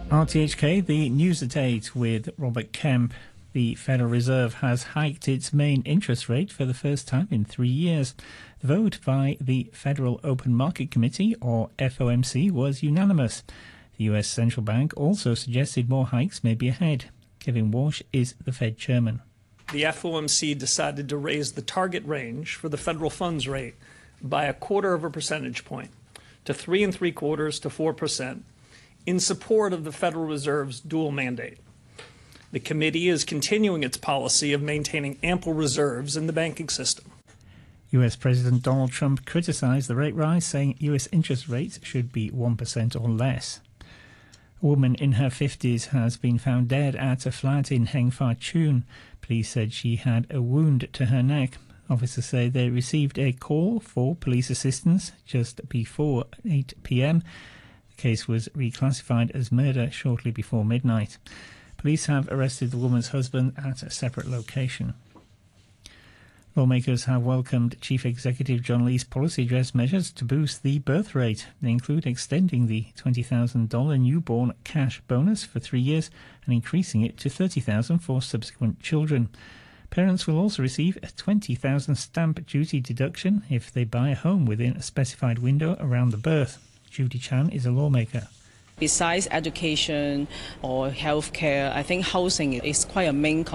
RTHK, the news at 8 with Robert Kemp. The Federal Reserve has hiked its main interest rate for the first time in 3 years. The vote by the Federal Open Market Committee, or FOMC, was unanimous. The US Central Bank also suggested more hikes may be ahead. Kevin Walsh is the Fed chairman. The FOMC decided to raise the target range for the federal funds rate by 0.25 percentage point to 3 3/4 to 4%. in support of the Federal Reserve's dual mandate. The committee is continuing its policy of maintaining ample reserves in the banking system. US President Donald Trump criticized the rate rise, saying US interest rates should be 1% or less. A woman in her 50s has been found dead at a flat in Heng Fah Chun. Police said she had a wound to her neck. Officers say they received a call for police assistance just before 8 p.m. The case was reclassified as murder shortly before midnight. Police have arrested the woman's husband at a separate location. Lawmakers have welcomed Chief Executive John Lee's policy address measures to boost the birth rate. They include extending the $20,000 newborn cash bonus for 3 years and increasing it to $30,000 for subsequent children. Parents will also receive a $20,000 stamp duty deduction if they buy a home within a specified window around the birth. Judy Chan is a lawmaker. Besides education or healthcare, I think housing is quite a main